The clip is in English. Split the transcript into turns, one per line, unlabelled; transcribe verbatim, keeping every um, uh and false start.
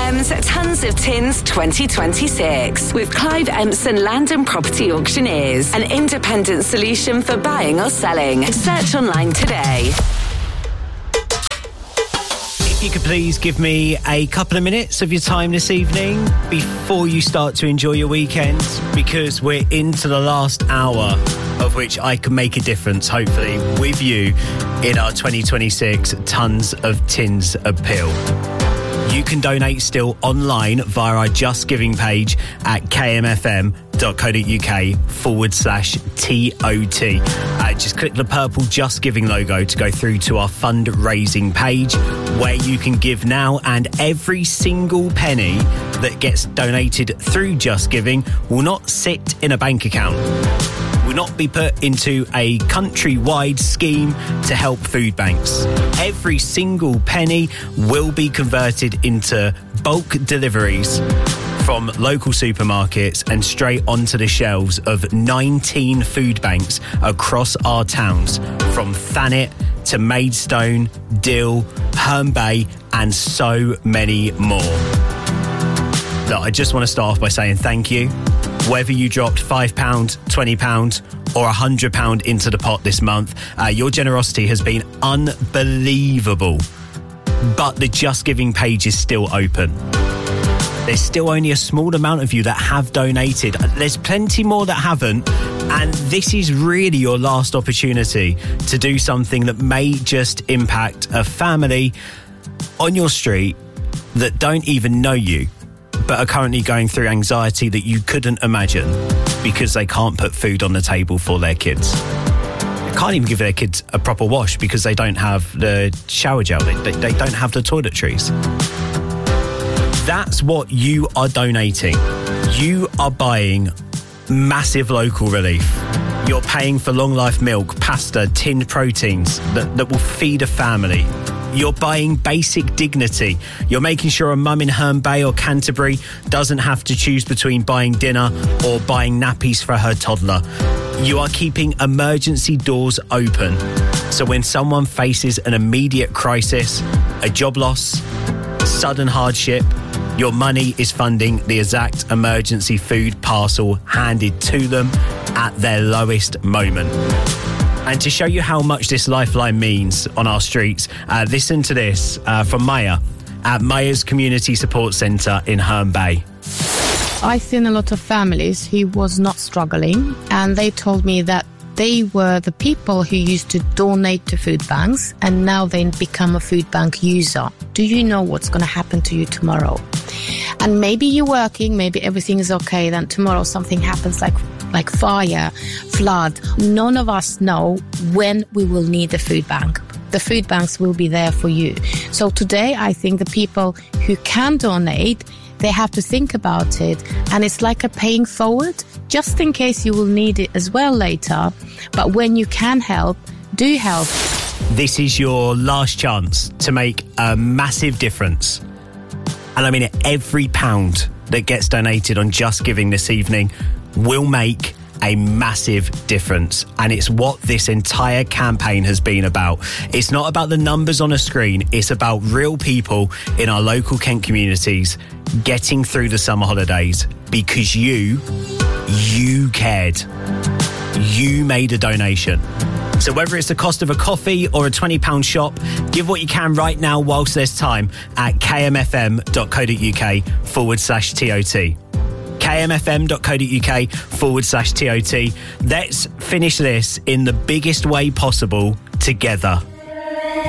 M's Tons of Tins twenty twenty-six with Clive Empson Land and Property Auctioneers, an independent solution for buying or selling. Search online today.
If you could please give me a couple of minutes of your time this evening before you start to enjoy your weekend, because we're into the last hour of which I can make a difference, hopefully, with you in our twenty twenty-six Tons of Tins appeal. You can donate still online via our Just Giving page at kmfm.co.uk forward slash TOT. Uh, just click the purple Just Giving logo to go through to our fundraising page, where you can give now, and every single penny that gets donated through Just Giving will not sit in a bank account, will not be put into a countrywide scheme to help food banks. Every single penny will be converted into bulk deliveries from local supermarkets and straight onto the shelves of nineteen food banks across our towns, from Thanet to Maidstone, Dill, Herne Bay, and so many more. Look, I just want to start off by saying thank you. Whether you dropped five pounds, twenty pounds or one hundred pounds into the pot this month, uh, your generosity has been unbelievable. But the Just Giving page is still open. There's still only a small amount of you that have donated. There's plenty more that haven't. And this is really your last opportunity to do something that may just impact a family on your street that don't even know you, but are currently going through anxiety that you couldn't imagine because they can't put food on the table for their kids. They can't even give their kids a proper wash because they don't have the shower gel. They, they, they don't have the toiletries. That's what you are donating. You are buying massive local relief. You're paying for long life milk, pasta, tinned proteins that, that will feed a family. You're buying basic dignity. You're making sure a mum in Herne Bay or Canterbury doesn't have to choose between buying dinner or buying nappies for her toddler. You are keeping emergency doors open. So when someone faces an immediate crisis, a job loss, sudden hardship, your money is funding the exact emergency food parcel handed to them at their lowest moment. And to show you how much this lifeline means on our streets, uh, listen to this uh, from Maya at Maya's Community Support Centre in Herne Bay.
I've seen a lot of families who was not struggling, and they told me that they were the people who used to donate to food banks, and now they become a food bank user. Do you know what's going to happen to you tomorrow? And maybe you're working, maybe everything is okay, then tomorrow something happens like like fire, flood. None of us know when we will need the food bank. The food banks will be there for you. So today, I think the people who can donate, they have to think about it. And it's like a paying forward, just in case you will need it as well later. But when you can help, do help.
This is your last chance to make a massive difference. And I mean it, every pound that gets donated on Just Giving this evening will make a massive difference. And it's what this entire campaign has been about. It's not about the numbers on a screen. It's about real people in our local Kent communities getting through the summer holidays because you, you cared. You made a donation. So whether it's the cost of a coffee or a twenty pound shop, give what you can right now whilst there's time at kmfm.co.uk forward slash TOT. kmfm.co.uk forward slash TOT. Let's finish this in the biggest way possible together.